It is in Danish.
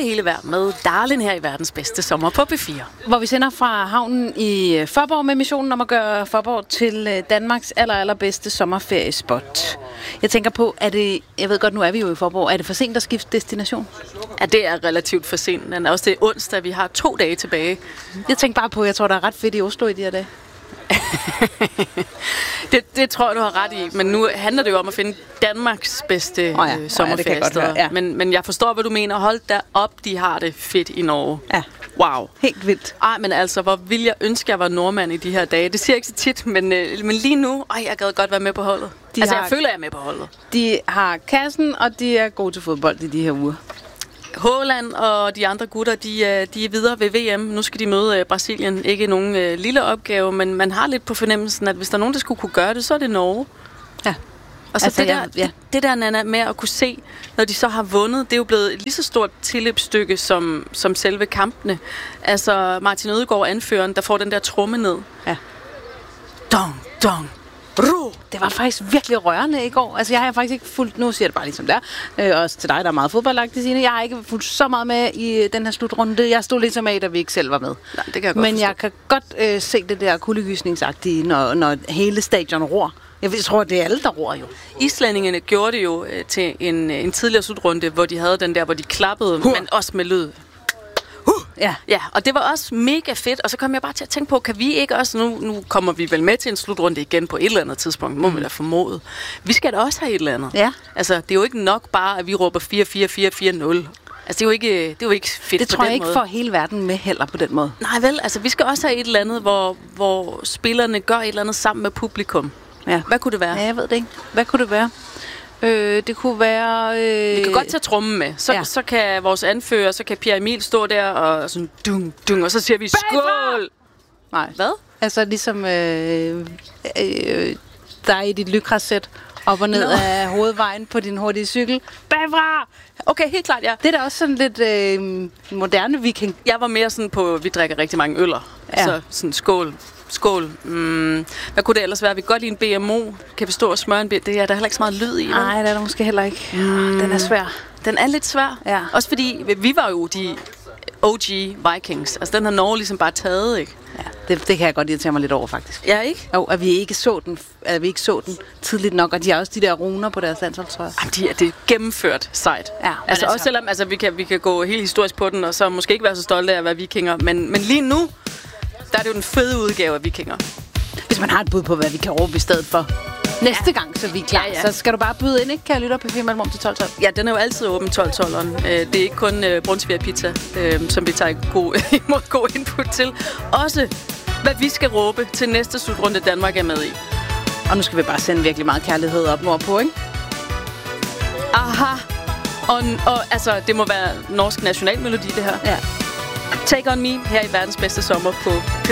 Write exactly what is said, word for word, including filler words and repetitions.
hele verden med Darlin her i verdens bedste sommer på P fire. Hvor vi sender fra havnen i Faaborg med missionen om at gøre Faaborg til Danmarks aller, allerbedste sommerferiespot. Jeg tænker på, er det, jeg ved godt, nu er vi jo i Faaborg, er det for sent at skifte destination? Ja, det er relativt for sent, men også det er onsdag, vi har to dage tilbage. Jeg tænker bare på, jeg tror, der er ret fedt i Oslo i de her dage. det, det tror jeg, du har ret i, men nu handler det jo om at finde Danmarks bedste oh ja. øh, sommerferiesteder. Oh ja, ja. men, men jeg forstår, hvad du mener. Hold da op, de har det fedt i Norge. Ja. Wow. Helt vildt. Ej, men altså, hvor vil jeg ønske, jeg var nordmand i de her dage. Det siger jeg ikke så tit, men, øh, men lige nu, ej, jeg gad godt være med på holdet. De altså, har, jeg føler, jeg er med på holdet. De har kassen, og de er gode til fodbold i de her uger. Haaland og de andre gutter, de, de er videre ved V M. Nu skal de møde Brasilien. Ikke nogen uh, lille opgave, men man har lidt på fornemmelsen, at hvis der er nogen, der skulle kunne gøre det, så er det Norge. Ja. Og så altså, det, der, ja. det, det der, Nana, med at kunne se, når de så har vundet, det er jo blevet et lige så stort tilløbsstykke som, som selve kampene. Altså Martin Ødegaard, anføreren, der får den der tromme ned. Ja. Dong, dong. Det var faktisk virkelig rørende i går. Altså, jeg har faktisk ikke fulgt, nu siger jeg det bare ligesom der, øh, også til dig, der er meget fodboldagtig, Signe. Jeg har ikke fulgt så meget med i den her slutrunde. Jeg stod ligesom af, da vi ikke selv var med. Nej, det kan jeg godt Men forstå. jeg kan godt øh, se det der kuldegysningsagtige, når, når hele stadion ror. Jeg tror, det er alle, der ror jo. Islændingene gjorde det jo øh, til en, en tidligere slutrunde, hvor de havde den der, hvor de klappede, huh. men også med lyd. Ja. ja, og det var også mega fedt, og så kom jeg bare til at tænke på, kan vi ikke også, nu, nu kommer vi vel med til en slutrunde igen på et eller andet tidspunkt, må mm. vi da formode. Vi skal da også have et eller andet. Ja. Altså, det er jo ikke nok bare, at vi råber fire fire fire fire nul. Altså, det er jo ikke, det er jo ikke fedt det på den måde. Det tror jeg ikke får hele verden med heller på den måde. Nej vel, altså vi skal også have et eller andet, hvor, hvor spillerne gør et eller andet sammen med publikum. Ja. Hvad kunne det være? Ja, jeg ved det ikke. Hvad kunne det være? Øh, det kunne være... Øh... Vi kan godt tage trommen med. Så, ja. så kan vores anfører, så kan Pierre Emil stå der og sådan dung, dung, og så siger vi skål! Nej. Hvad? Altså ligesom øh, øh, der er i dit lykrasæt op og ned no. af hovedvejen på din hurtige cykel. Bagfra! Okay, helt klart, ja. Det er da også sådan lidt øh, moderne viking. Jeg var mere sådan på, vi drikker rigtig mange øller. Ja. Så sådan skål. Skål. Mm. Hvad kunne det ellers være? Vi kan godt lide en B M O. Kan vi stå og smøre en B M O? Det er der heller ikke så meget lyd i. Nej, det er der måske heller ikke. Mm. Den er svær. Den er lidt svær. Ja. Også fordi, vi var jo de O G Vikings. Altså, den har Norge ligesom bare taget, ikke? Ja, det, det kan jeg godt irritere mig lidt over, faktisk. Ja, ikke? Jo, at vi ikke så den, at vi ikke så den tidligt nok, og de har også de der runer på deres landsholdstrøjer. Jamen, de er, det er gennemført sejt. Ja, altså, også selvom altså, vi, kan, vi kan gå helt historisk på den, og så måske ikke være så stolte af at være vikinger, men, men lige nu, der er det jo den fede udgave af vikinger. Hvis man har et bud på, hvad vi kan råbe i stedet for næste ja. gang, så vi er klar, ja, ja. Så skal du bare byde ind, ikke? Kan jeg lytte op på P fire Malmø til tolv tolv? Ja, den er jo altid åben tolv tolv. Det er ikke kun uh, Brunsviger Pizza, uh, som vi tager god, imod god input til. Også, hvad vi skal råbe til næste slutrunde, Danmark er med i. Og nu skal vi bare sende virkelig meget kærlighed op nordpå, ikke? Aha! Og, og altså, det må være norsk nationalmelodi, det her. Ja. Take on me her i verdens bedste sommer på